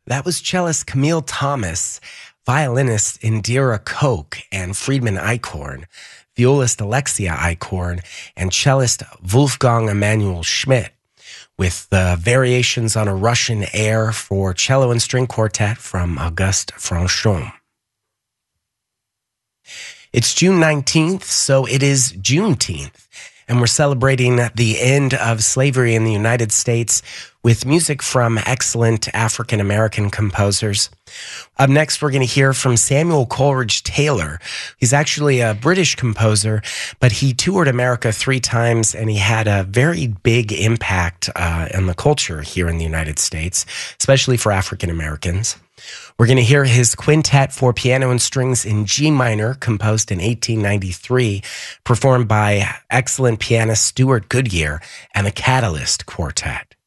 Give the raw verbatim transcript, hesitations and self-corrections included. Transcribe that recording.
That was cellist Camille Thomas, violinist Indira Koch and Friedman Eichhorn, violist Alexia Eichhorn, and cellist Wolfgang Emanuel Schmidt, with the variations on a Russian air for cello and string quartet from Auguste Franchomme. It's June nineteenth, so it is Juneteenth, and we're celebrating the end of slavery in the United States with music from excellent African-American composers. Up next, we're going to hear from Samuel Coleridge Taylor. He's actually a British composer, but he toured America three times, and he had a very big impact uh, on the culture here in the United States, especially for African-Americans. We're going to hear his quintet for piano and strings in G minor, composed in eighteen ninety-three, performed by excellent pianist Stuart Goodyear and the Catalyst Quartet.